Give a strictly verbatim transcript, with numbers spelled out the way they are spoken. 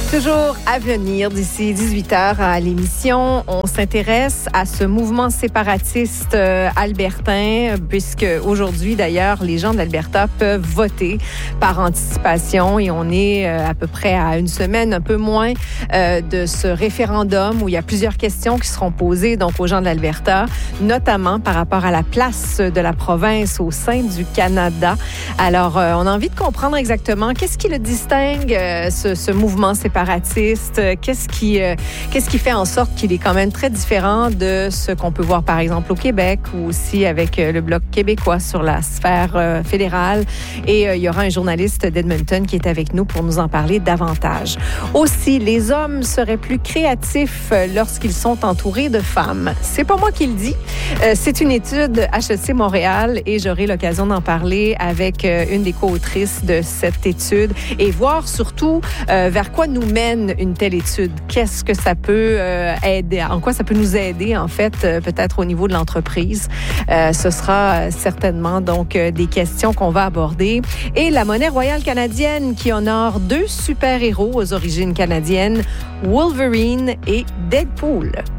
Toujours à venir d'ici dix-huit heures à l'émission, on s'intéresse à ce mouvement séparatiste euh, albertain, puisque aujourd'hui d'ailleurs, les gens de l'Alberta peuvent voter par anticipation et on est euh, à peu près à une semaine, un peu moins euh, de ce référendum où il y a plusieurs questions qui seront posées donc aux gens de l'Alberta, notamment par rapport à la place de la province au sein du Canada. Alors, euh, on a envie de comprendre exactement qu'est-ce qui le distingue, euh, ce, ce mouvement séparatiste. Qu'est-ce qui, euh, qu'est-ce qui fait en sorte qu'il est quand même très différent de ce qu'on peut voir, par exemple, au Québec ou aussi avec euh, le Bloc québécois sur la sphère euh, fédérale. Et euh, il y aura un journaliste d'Edmonton qui est avec nous pour nous en parler davantage. Aussi, les hommes seraient plus créatifs lorsqu'ils sont entourés de femmes. C'est pas moi qui le dis. Euh, c'est une étude H E C Montréal et j'aurai l'occasion d'en parler avec euh, une des co-autrices de cette étude et voir surtout euh, vers quoi nous mène une telle étude? Qu'est-ce que ça peut euh, aider? En quoi ça peut nous aider, en fait, euh, peut-être au niveau de l'entreprise? Euh, ce sera certainement donc euh, des questions qu'on va aborder. Et la monnaie royale canadienne qui honore deux super-héros aux origines canadiennes, Wolverine et Deadpool.